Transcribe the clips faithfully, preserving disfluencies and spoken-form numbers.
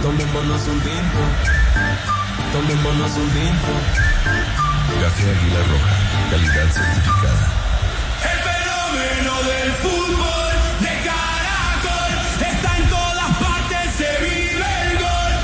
Tomémonos un tinto, tomémonos un tinto. Café Águila Roja, calidad certificada. El fenómeno del fútbol de Caracol está en todas partes, se vive el gol.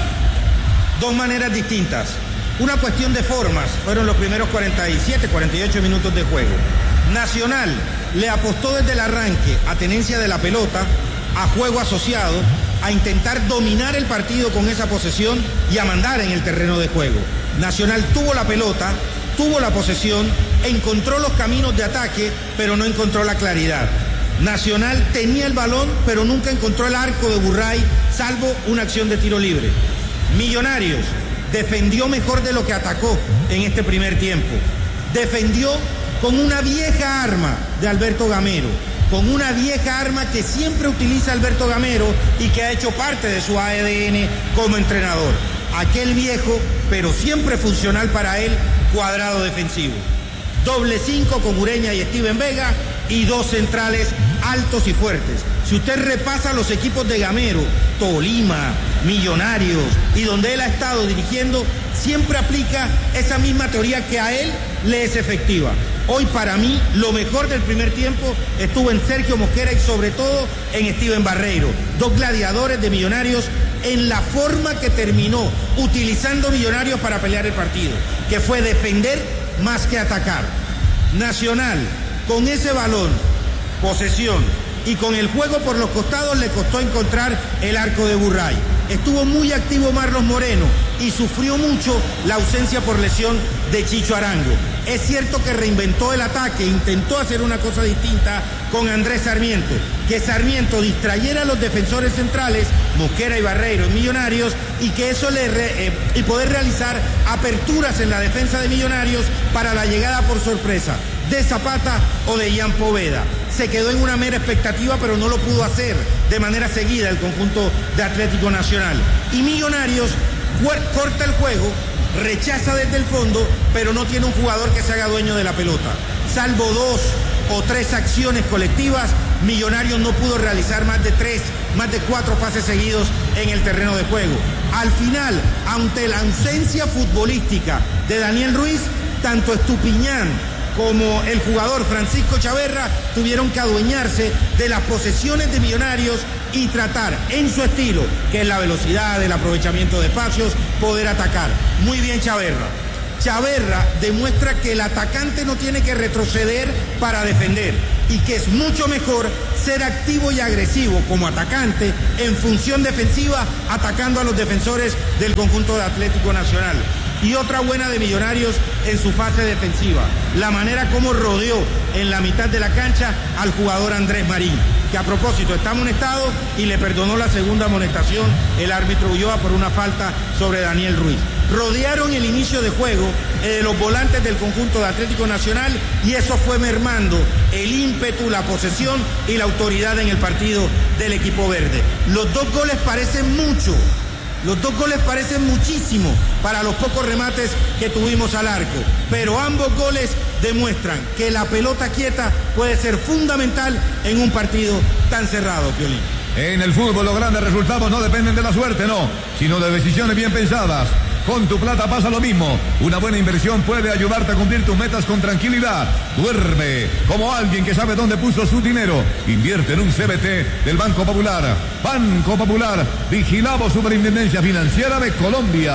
Dos maneras distintas. Una cuestión de formas, fueron los primeros cuarenta y siete, cuarenta y ocho minutos de juego. Nacional le apostó desde el arranque a tenencia de la pelota, a juego asociado, a intentar dominar el partido con esa posesión y a mandar en el terreno de juego. Nacional tuvo la pelota, tuvo la posesión, encontró los caminos de ataque, pero no encontró la claridad. Nacional tenía el balón, pero nunca encontró el arco de Burray, salvo una acción de tiro libre. Millonarios defendió mejor de lo que atacó en este primer tiempo. Defendió con una vieja arma de Alberto Gamero, con una vieja arma que siempre utiliza Alberto Gamero y que ha hecho parte de su A D N como entrenador. Aquel viejo, pero siempre funcional para él, cuadrado defensivo. Doble cinco con Ureña y Steven Vega y dos centrales altos y fuertes. Si usted repasa los equipos de Gamero, Tolima, Millonarios y donde él ha estado dirigiendo, siempre aplica esa misma teoría que a él le es efectiva. Hoy para mí lo mejor del primer tiempo estuvo en Sergio Mosquera y sobre todo en Steven Barreiro, dos gladiadores de Millonarios en la forma que terminó utilizando Millonarios para pelear el partido, que fue defender más que atacar. Nacional, con ese balón, posesión y con el juego por los costados le costó encontrar el arco de Burray. Estuvo muy activo Marlos Moreno y sufrió mucho la ausencia por lesión de Chicho Arango. Es cierto que reinventó el ataque, intentó hacer una cosa distinta con Andrés Sarmiento, que Sarmiento distrayera a los defensores centrales, Mosquera y Barreiro en Millonarios, y que eso le re, eh, y poder realizar aperturas en la defensa de Millonarios para la llegada por sorpresa de Zapata o de Ian Poveda. Se quedó en una mera expectativa, pero no lo pudo hacer de manera seguida el conjunto de Atlético Nacional. Y Millonarios corta el juego, rechaza desde el fondo, pero no tiene un jugador que se haga dueño de la pelota. Salvo dos o tres acciones colectivas, Millonarios no pudo realizar más de tres, más de cuatro pases seguidos en el terreno de juego. Al final, ante la ausencia futbolística de Daniel Ruiz, tanto Estupiñán como el jugador Francisco Chaverra tuvieron que adueñarse de las posesiones de Millonarios y tratar en su estilo, que es la velocidad, el aprovechamiento de espacios, poder atacar. Muy bien Chaverra. Chaverra demuestra que el atacante no tiene que retroceder para defender y que es mucho mejor ser activo y agresivo como atacante en función defensiva, atacando a los defensores del conjunto de Atlético Nacional. Y otra buena de Millonarios en su fase defensiva, la manera como rodeó en la mitad de la cancha al jugador Andrés Marín, que a propósito está amonestado y le perdonó la segunda amonestación el árbitro Ulloa por una falta sobre Daniel Ruiz. Rodearon el inicio de juego eh, los volantes del conjunto de Atlético Nacional y eso fue mermando el ímpetu, la posesión y la autoridad en el partido del equipo verde. Los dos goles parecen mucho. Los dos goles parecen muchísimo para los pocos remates que tuvimos al arco, pero ambos goles demuestran que la pelota quieta puede ser fundamental en un partido tan cerrado, Piolín. En el fútbol los grandes resultados no dependen de la suerte, no, sino de decisiones bien pensadas. Con tu plata pasa lo mismo. Una buena inversión puede ayudarte a cumplir tus metas con tranquilidad. Duerme como alguien que sabe dónde puso su dinero. Invierte en un C B T del Banco Popular. Banco Popular, vigilamos Superintendencia Financiera de Colombia.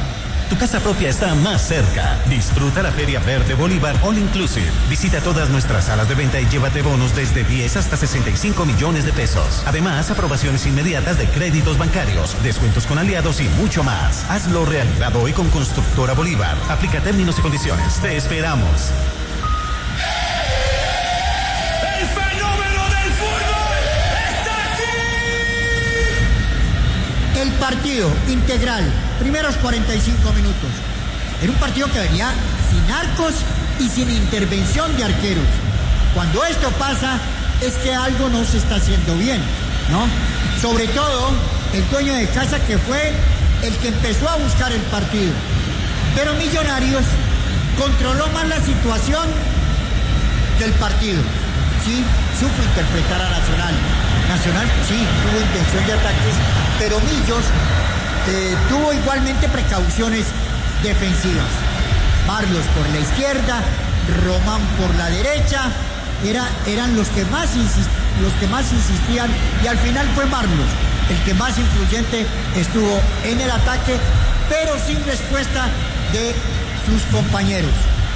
Tu casa propia está más cerca. Disfruta la Feria Verde Bolívar All Inclusive. Visita todas nuestras salas de venta y llévate bonos desde diez hasta sesenta y cinco millones de pesos. Además, aprobaciones inmediatas de créditos bancarios, descuentos con aliados y mucho más. Hazlo realidad hoy con Constructora Bolívar. Aplica términos y condiciones. Te esperamos. El fenómeno del fútbol está aquí. El partido integral, primeros cuarenta y cinco minutos. Era un partido que venía sin arcos y sin intervención de arqueros. Cuando esto pasa es que algo no se está haciendo bien, ¿no? Sobre todo el dueño de casa, que fue el que empezó a buscar el partido. Pero Millonarios controló más la situación del partido. Sí, supo interpretar a Nacional. Nacional sí tuvo intención de ataques, pero Millos eh, tuvo igualmente precauciones defensivas. Marlos por la izquierda, Román por la derecha, era, eran los que, más insist, los que más insistían, y al final fue Marlos el que más influyente estuvo en el ataque, pero sin respuesta de sus compañeros.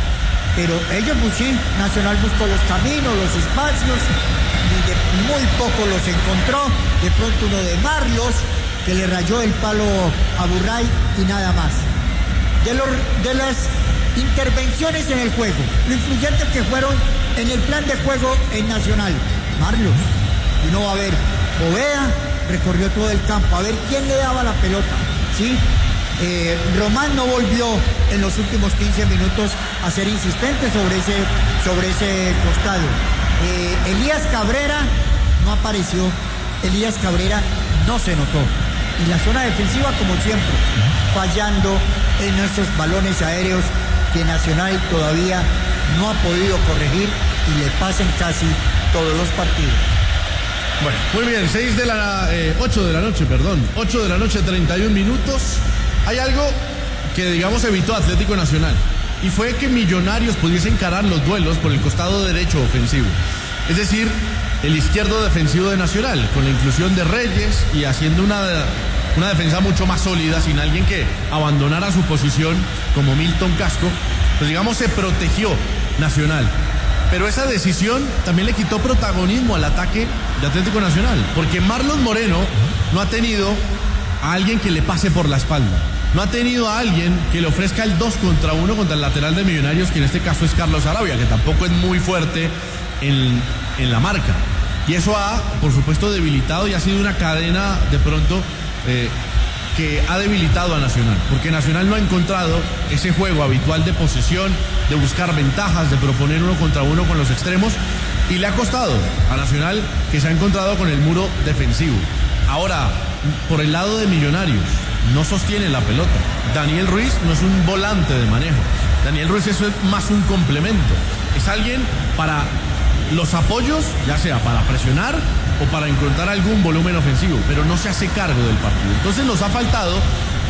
Pero ellos, pues sí, Nacional buscó los caminos, los espacios, y de muy poco los encontró. De pronto uno de Marlos, que le rayó el palo a Burray, y nada más. De, los, de las intervenciones en el juego, lo influyentes que fueron en el plan de juego en Nacional, Marlos, y no va a ver, Bovea recorrió todo el campo, a ver quién le daba la pelota, ¿sí? Eh, Román no volvió en los últimos quince minutos a ser insistente sobre ese, sobre ese costado. Eh, Elías Cabrera no apareció, Elías Cabrera no se notó. Y la zona defensiva, como siempre, fallando en esos balones aéreos que Nacional todavía no ha podido corregir y le pasan casi todos los partidos. Bueno, muy bien, seis de la, eh, ocho de la noche, perdón, ocho de la noche, treinta y un minutos. Hay algo que, digamos, evitó Atlético Nacional, y fue que Millonarios pudiese encarar los duelos por el costado derecho ofensivo. Es decir, el izquierdo defensivo de Nacional, con la inclusión de Reyes y haciendo una, una defensa mucho más sólida, sin alguien que abandonara su posición como Milton Casco, pues digamos se protegió Nacional. Pero esa decisión también le quitó protagonismo al ataque de Atlético Nacional, porque Marlon Moreno no ha tenido a alguien que le pase por la espalda, no ha tenido a alguien que le ofrezca el dos contra uno contra el lateral de Millonarios, que en este caso es Carlos Arabia, que tampoco es muy fuerte en, en la marca. Y eso ha, por supuesto, debilitado y ha sido una cadena de pronto eh, que ha debilitado a Nacional, porque Nacional no ha encontrado ese juego habitual de posesión, de buscar ventajas, de proponer uno contra uno con los extremos, y le ha costado a Nacional, que se ha encontrado con el muro defensivo. Ahora, por el lado de Millonarios, no sostiene la pelota. Daniel Ruiz no es un volante de manejo. Daniel Ruiz eso es más un complemento. Es alguien para los apoyos, ya sea para presionar o para encontrar algún volumen ofensivo, pero no se hace cargo del partido. Entonces nos ha faltado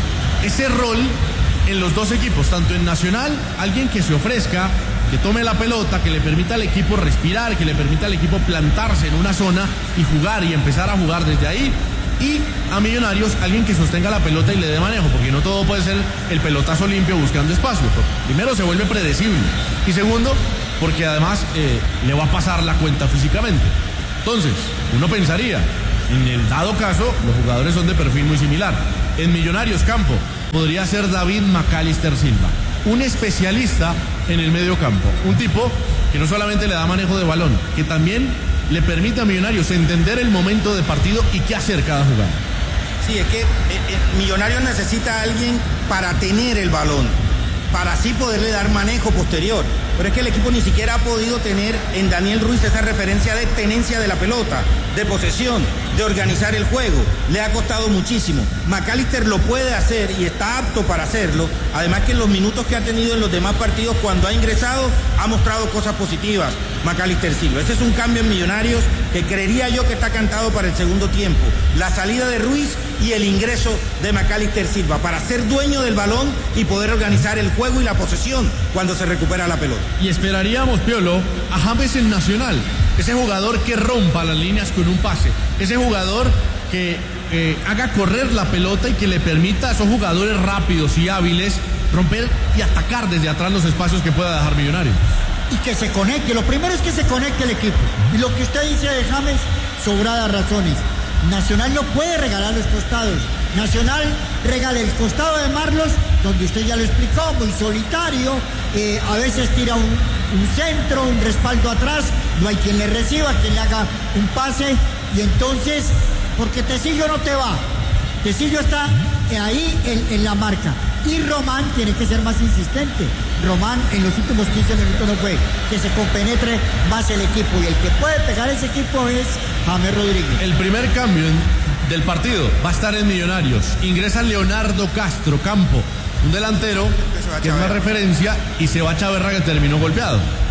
ese rol en los dos equipos, tanto en Nacional, alguien que se ofrezca, que tome la pelota, que le permita al equipo respirar, que le permita al equipo plantarse en una zona y jugar y empezar a jugar desde ahí. Y a Millonarios, alguien que sostenga la pelota y le dé manejo, porque no todo puede ser el pelotazo limpio buscando espacio. Primero, se vuelve predecible, y segundo, porque además eh, le va a pasar la cuenta físicamente. Entonces, uno pensaría, en el dado caso, los jugadores son de perfil muy similar. En Millonarios campo podría ser David Macalister Silva, un especialista en el medio campo, un tipo que no solamente le da manejo de balón, que también le permite a Millonarios entender el momento de partido y qué hacer cada jugada. Sí, es que eh, eh, Millonarios necesita a alguien para tener el balón, para así poderle dar manejo posterior. Pero es que el equipo ni siquiera ha podido tener en Daniel Ruiz esa referencia de tenencia de la pelota, de posesión, de organizar el juego. Le ha costado muchísimo. Macalister lo puede hacer y está apto para hacerlo. Además que en los minutos que ha tenido en los demás partidos, cuando ha ingresado, ha mostrado cosas positivas Macalister Silva. Ese es un cambio en Millonarios que creería yo que está cantado para el segundo tiempo. La salida de Ruiz y el ingreso de Macalister Silva para ser dueño del balón y poder organizar el juego y la posesión cuando se recupera la pelota. Y esperaríamos, Piolo, a James el Nacional, ese jugador que rompa las líneas con un pase, ese jugador que eh, haga correr la pelota y que le permita a esos jugadores rápidos y hábiles romper y atacar desde atrás los espacios que pueda dejar Millonarios. Y que se conecte, lo primero es que se conecte el equipo. Y lo que usted dice de James, sobradas razones. Nacional no puede regalar los costados. Nacional regala el costado de Marlos, donde usted ya lo explicó, muy solitario, eh, a veces tira un, un centro, un respaldo atrás, no hay quien le reciba, quien le haga un pase, y entonces, porque Tecillo no te va, Tecillo está ahí en, en la marca, y Román tiene que ser más insistente. Román en los últimos quince minutos no fue, que se compenetre más el equipo, y el que puede pegar ese equipo es James Rodríguez. El primer cambio en, del partido va a estar en Millonarios. Ingresa Leonardo Castro Campo, un delantero que es una referencia, y se va Chaverra, que terminó golpeado.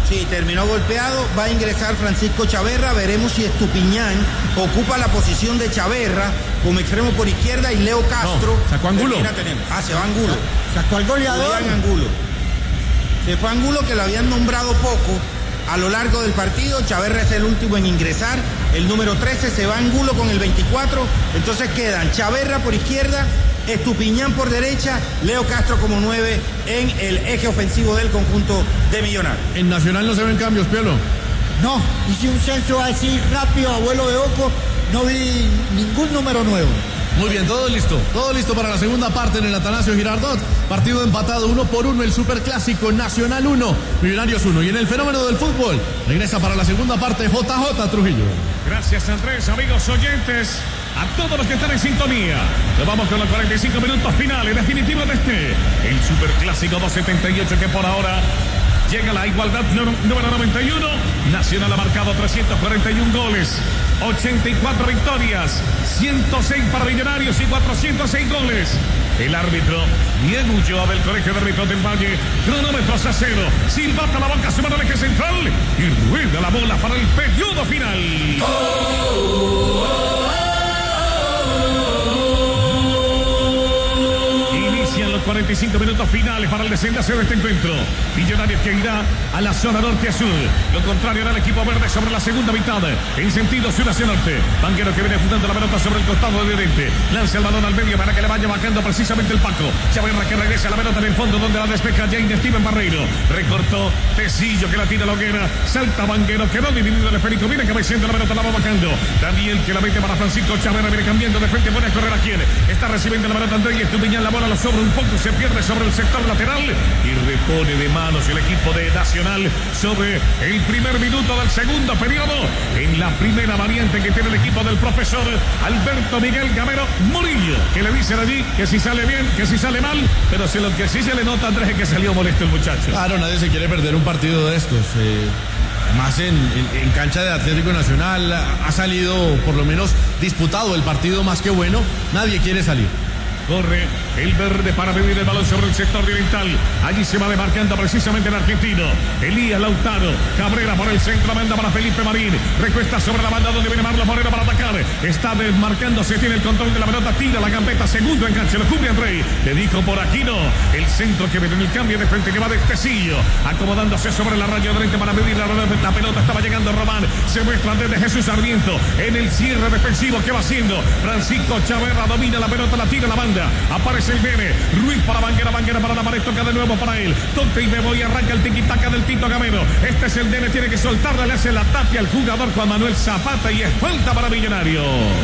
Sí, terminó golpeado, va a ingresar Francisco Chaverra, veremos si Estupiñán ocupa la posición de Chaverra como extremo por izquierda y Leo Castro. No, sacó Angulo. Ah, se va Angulo. Sacó al goleador. Julián Angulo. Se fue Angulo, que lo habían nombrado poco a lo largo del partido. Chaverra es el último en ingresar, el número trece, se va Angulo con el veinticuatro, entonces quedan Chaverra por izquierda, Estupiñán por derecha, Leo Castro como nueve en el eje ofensivo del conjunto de Millonarios. En Nacional no se ven cambios, Piolo. No, hice un censo así rápido, abuelo de oco, no vi ningún número nuevo. Muy bien, todo listo, todo listo para la segunda parte en el Atanasio Girardot. Partido empatado uno por uno, el Superclásico, Nacional uno, Millonarios uno. Y en el fenómeno del fútbol, regresa para la segunda parte J J Trujillo. Gracias, Andrés, amigos oyentes, a todos los que están en sintonía. Nos vamos con los cuarenta y cinco minutos finales definitivos de este, el Superclásico doscientos setenta y ocho, que por ahora llega a la igualdad número noventa y uno. Nacional ha marcado trescientos cuarenta y uno goles, ochenta y cuatro victorias, ciento seis para Millonarios y cuatrocientos seis goles. El árbitro Diego Ulloa del Colegio de Árbitros del Valle, cronómetros a cero, silbata la boca, suma al eje central y rueda la bola para el periodo final. Oh, oh, oh. Inician los cuarenta y cinco minutos finales para el desenlace de este encuentro. Millonarios que irá a la zona norte a sur. Lo contrario hará el equipo verde sobre la segunda mitad, en sentido sur hacia norte. Banquero que viene jugando la pelota sobre el costado de oriente. Lanza el balón al medio para que le vaya bajando precisamente el Paco. Chaverra que regresa a la pelota en el fondo donde la despeja Jane Steven Barreiro. Recortó Tecillo que la tira a la hoguera. Salta Banquero, quedó dividido el esférico. Viene cabeceando la pelota, la va bajando. Daniel que la mete para Francisco Chaverra. Viene cambiando de frente. Buena correr a quien está recibiendo la pelota Andrés Estupiñán. La bola lo sobra un poco, se pierde sobre el sector lateral y repone de manos el equipo de Nacional sobre el primer minuto del segundo periodo, en la primera variante que tiene el equipo del profesor Alberto Miguel Gamero Murillo, que le dicen allí que si sale bien, que si sale mal, pero si lo que sí se le nota, Andrés, es que salió molesto el muchacho. Claro, nadie se quiere perder un partido de estos, eh, más en, en, en cancha de Atlético Nacional. Ha salido por lo menos disputado el partido más que bueno, nadie quiere salir. Corre el verde para pedir el balón sobre el sector oriental. Allí se va demarcando precisamente el argentino Elías Lautaro. Cabrera por el centro, manda para Felipe Marín. Recuesta sobre la banda donde viene Marlon Moreno para atacar. Está desmarcándose, tiene el control de la pelota, tira la gambeta, segundo enganche, lo cubre Andrei. Le dijo por aquí no. El centro que viene en el cambio de frente que va de Tecillo, acomodándose sobre la raya de frente para medir la, la pelota. Estaba llegando Román. Se muestra desde Jesús Sarmiento en el cierre defensivo que va haciendo. Francisco Chaverra domina la pelota, la tira la banda. Aparece el Bene, Ruiz para Banguera, Banguera para la pared, toca de nuevo para él. Toca y me voy, arranca el tiquitaca del Tito Gamero. Este es el Bene, tiene que soltarla, le hace la tapia al jugador Juan Manuel Zapata y es falta para Millonarios.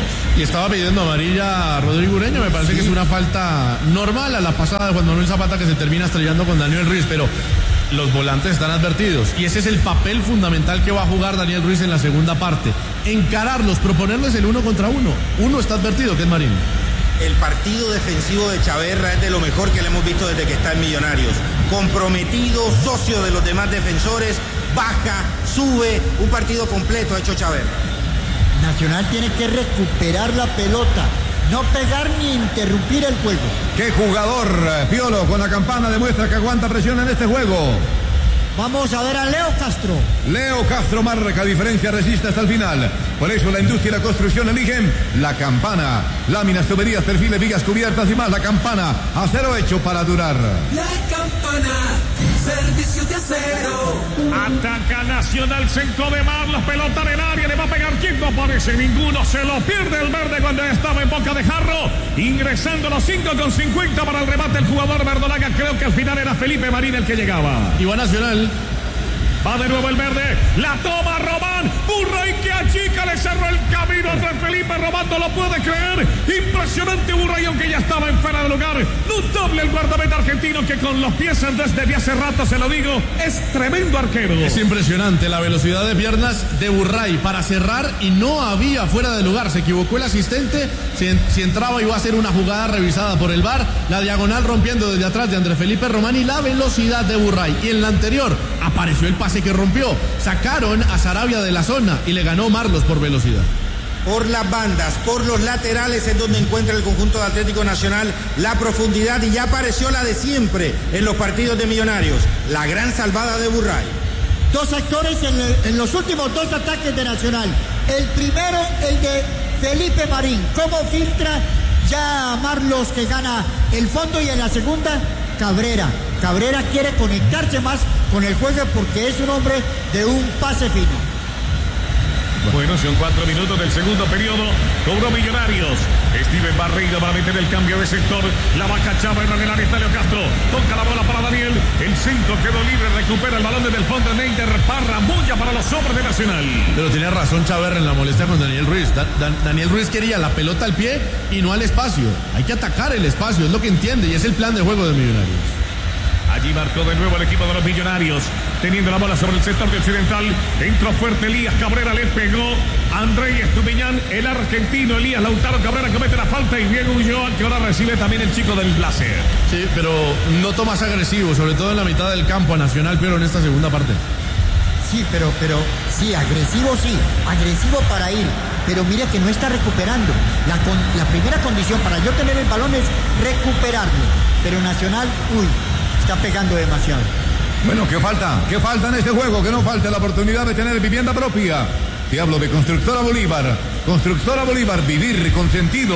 Y estaba pidiendo amarilla a Rodrigo Ureña, me parece sí. que es una falta normal a la pasada de Juan Manuel Zapata, que se termina estrellando con Daniel Ruiz, pero los volantes están advertidos y ese es el papel fundamental que va a jugar Daniel Ruiz en la segunda parte. Encararlos, proponerles el uno contra uno. Uno está advertido, que es Marín. El partido defensivo de Chaverra es de lo mejor que le hemos visto desde que está en Millonarios. Comprometido, socio de los demás defensores, baja, sube, un partido completo ha hecho Chaverra. Nacional tiene que recuperar la pelota, no pegar ni interrumpir el juego. ¿Qué jugador, Piolo, con la campana demuestra que aguanta presión en este juego? Vamos a ver a Leo Castro. Leo Castro marca diferencia, resiste hasta el final. Por eso la industria y la construcción eligen la campana. Láminas, tuberías, perfiles, vigas cubiertas y más. La campana, acero hecho para durar. La campana, servicios de acero. Ataca Nacional, centro de Marlos, pelota en el área, le va a pegar. ¿Quién no aparece? Ninguno, se lo pierde el verde cuando estaba en boca de jarro. Ingresando los cinco con cincuenta para el remate el jugador verdolaga. Creo que al final era Felipe Marín el que llegaba. Y va Nacional. Va de nuevo el verde, la toma Román, Burray que achica, le cerró el camino a Felipe Román, no lo puede creer, impresionante Burray, aunque ya estaba en fuera de lugar, notable el guardameta argentino que con los pies desde hace rato, se lo digo, es tremendo arquero. Es impresionante la velocidad de piernas de Burray para cerrar y no había fuera de lugar, se equivocó el asistente, si, si entraba iba a ser una jugada revisada por el V A R, la diagonal rompiendo desde atrás de Andrés Felipe Román y la velocidad de Burray, y en la anterior apareció el pase que rompió, sacaron a Sarabia de la zona y le ganó Marlos por velocidad. Por las bandas, por los laterales es donde encuentra el conjunto de Atlético Nacional la profundidad y ya apareció la de siempre en los partidos de Millonarios, la gran salvada de Burray. Dos actores en, el, en los últimos dos ataques de Nacional. El primero, el de Felipe Marín. ¿Cómo filtra ya Marlos, que gana el fondo? Y en la segunda, Cabrera. Cabrera quiere conectarse más con el juego porque es un hombre de un pase fino. Bueno, son cuatro minutos del segundo periodo. Cobró Millonarios. Steven Barreiro para meter el cambio de sector. La vaca Chava en el área está Leo Castro. Toca la bola para Daniel. El centro quedó libre. Recupera el balón desde el fondo. Neider Parra. Bulla para los hombres de Nacional. Pero tiene razón Chaverra en la molestia con Daniel Ruiz. Da, da, Daniel Ruiz quería la pelota al pie y no al espacio. Hay que atacar el espacio. Es lo que entiende y es el plan de juego de Millonarios. Allí marcó de nuevo el equipo de los Millonarios, teniendo la bola sobre el sector de Occidental. Entró fuerte Elías Cabrera, le pegó André Estupiñán, el argentino Elías Lautaro Cabrera comete la falta y Diego Ulloa, que ahora recibe también el chico del Blaser. Sí, pero noto más agresivo, sobre todo en la mitad del campo a Nacional, pero en esta segunda parte. Sí, pero, pero, sí, agresivo sí, agresivo para ir, pero mire que no está recuperando. La, con, la primera condición para yo tener el balón es recuperarlo, pero Nacional, uy, está pegando demasiado. Bueno, ¿qué falta? ¿Qué falta en este juego? Que no falte la oportunidad de tener vivienda propia. Te hablo de Constructora Bolívar. Constructora Bolívar, vivir con sentido.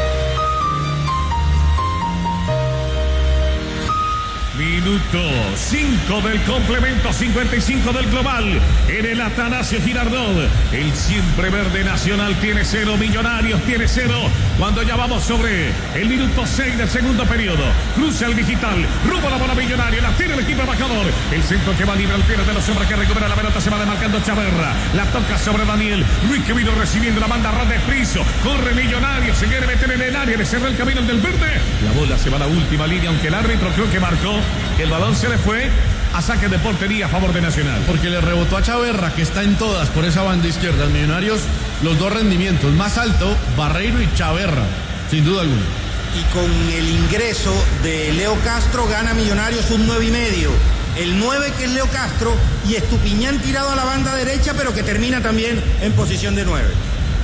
Minuto cinco del complemento, cincuenta y cinco del global. En el Atanasio Girardot. El siempre verde Nacional tiene cero, Millonarios tiene cero. Cuando ya vamos sobre el minuto seis del segundo periodo. Cruza el digital, rumbo a la bola Millonario. La tiene el equipo embajador. El centro que va libre al pie de los hombres que recupera la pelota. Se va demarcando Chaverra. La toca sobre Daniel. Luis que vino recibiendo la banda ras de friso. Corre Millonario. Se quiere meter en el área. Le cerra el camino del verde. La bola se va a la última línea, aunque el árbitro creo que marcó que el balón se le fue a saque de portería a favor de Nacional. Porque le rebotó a Chaverra, que está en todas por esa banda izquierda. Millonarios, los dos rendimientos más alto, Barreiro y Chaverra, sin duda alguna. Y con el ingreso de Leo Castro gana Millonarios un nueve y medio. El nueve que es Leo Castro y Estupiñán tirado a la banda derecha, pero que termina también en posición de nueve.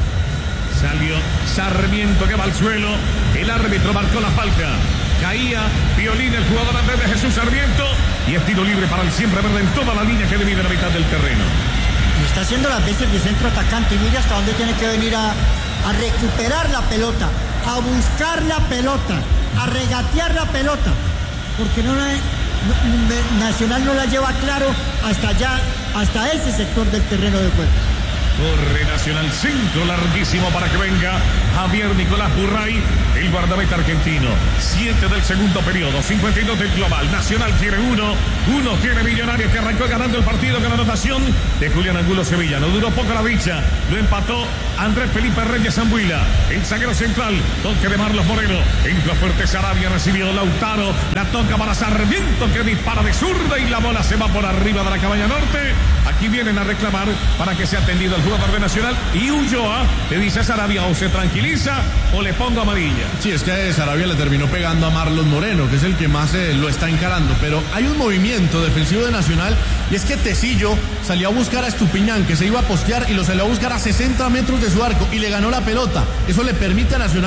Salió Sarmiento que va al suelo. El árbitro marcó la falta. Caía Violín, el jugador Andrés de Jesús Sarmiento. Y es tiro libre para el siempre verde en toda la línea que divide la mitad del terreno. Y está haciendo las veces de centro atacante. Y mira hasta dónde tiene que venir a, a recuperar la pelota, a buscar la pelota, a regatear la pelota. Porque no, no, Nacional no la lleva claro hasta allá, hasta ese sector del terreno de juego. Corre Nacional, centro larguísimo para que venga Javier Nicolás Burray, el guardameta argentino. Siete del segundo periodo, cincuenta y dos del global. Nacional tiene uno, uno tiene Millonarios, que arrancó ganando el partido con la anotación de Julián Angulo Sevilla. No duró poco la dicha, lo empató Andrés Felipe Reyes Zambuila. El zaguero central, toque de Marlos Moreno. Entró fuerte Sarabia, recibió Lautaro, la toca para Sarmiento, que dispara de zurda y la bola se va por arriba de la cabaña norte. Aquí vienen a reclamar para que sea atendido el jugador de Nacional, y Ulloa le dice a Sarabia: o se tranquiliza o le pongo amarilla. Sí, es que Sarabia le terminó pegando a Marlos Moreno, que es el que más eh, lo está encarando, pero hay un movimiento defensivo de Nacional, y es que Tecillo salió a buscar a Estupiñán, que se iba a postear, y lo salió a buscar a sesenta metros de su arco y le ganó la pelota. Eso le permite a Nacional